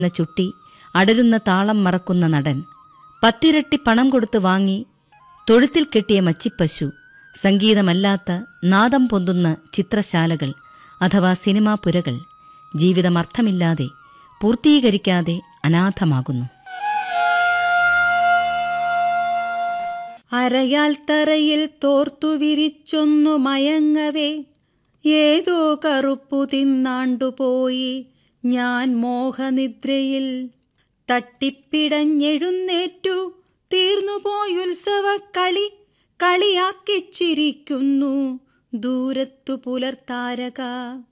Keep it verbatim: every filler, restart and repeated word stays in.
ചുട്ടി അടരുന്ന താളം മറക്കുന്ന നടൻ, പത്തിരട്ടി പണം കൊടുത്ത് വാങ്ങി തൊഴുത്തിൽ കെട്ടിയ മച്ചിപ്പശു, സംഗീതമല്ലാത്ത നാദം പൊന്തുന്ന ചിത്രശാലകൾ അഥവാ സിനിമാ പുരകൾ ജീവിതം അർത്ഥമില്ലാതെ പൂർത്തീകരിക്കാതെ അനാഥമാകുന്നു. അരയാൽ തറയിൽ തോർത്തു വിരിച്ചൊന്നു മയങ്ങവേ ഏതോ കറുപ്പു തിന്നാണ്ടുപോയി ഞാൻ മോഹനിദ്രയിൽ. തട്ടിപ്പിടഞ്ഞെഴുന്നേറ്റു തീർന്നുപോയുത്സവക്കളി, കളിയാക്കിച്ചിരിക്കുന്നു ദൂരത്തു പുലർത്താരക.